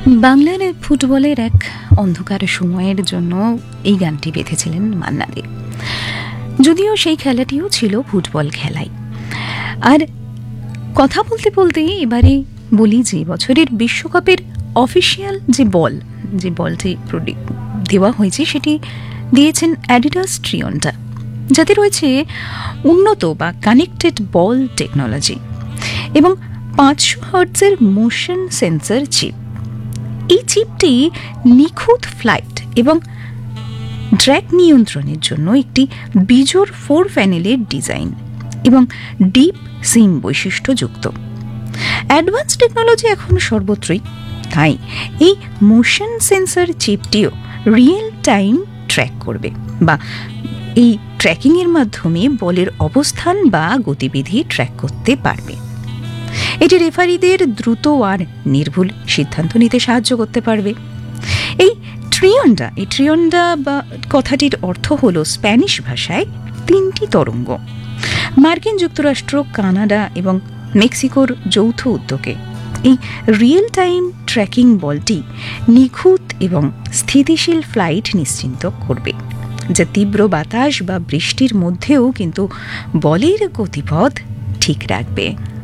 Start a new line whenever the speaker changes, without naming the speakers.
বাংলার ফুটবলের এক অন্ধকার সময়ের জন্য এই গানটি বেঁধেছিলেন মান্না দে। যদিও সেই খেলাটিও ছিল ফুটবল খেলাই। আর কথা বলতে বলতে এবারে বলি যে বছরের বিশ্বকাপের অফিসিয়াল যে বলটি দেওয়া হয়েছে সেটি দিয়েছেন অ্যাডিডাস ট্রিয়নটা, যাতে রয়েছে উন্নত বা কানেক্টেড বল টেকনোলজি এবং 500 হার্টজের মোশন সেন্সর চিপ। এই চিপটি নিখুঁত ফ্লাইট এবং ড্র্যাগ নিয়ন্ত্রণের জন্য একটি বিজোড় 4 প্যানেলের ডিজাইন এবং ডিপ সিম বৈশিষ্ট্যযুক্ত। অ্যাডভান্স টেকনোলজি এখন সর্বত্রই, তাই এই motion sensor চিপটিও real time track করবে বা এই ট্র্যাকিংয়ের মাধ্যমে বলের অবস্থান বা গতিবিধি ট্র্যাক করতে পারবে। এটি রেফারিদের দ্রুত আর নির্ভুল সিদ্ধান্ত নিতে সাহায্য করতে পারবে। এই ট্রিয়ন্ডা বা কথাটির অর্থ হলো স্প্যানিশ ভাষায় 3টি তরঙ্গ। মার্কিন যুক্তরাষ্ট্র, কানাডা এবং মেক্সিকোর যৌথ উদ্যোগে এই রিয়েল টাইম ট্র্যাকিং বলটি নিখুঁত এবং স্থিতিশীল ফ্লাইট নিশ্চিন্ত করবে, যা তীব্র বাতাস বা বৃষ্টির মধ্যেও কিন্তু বলের গতিপথ ঠিক রাখবে।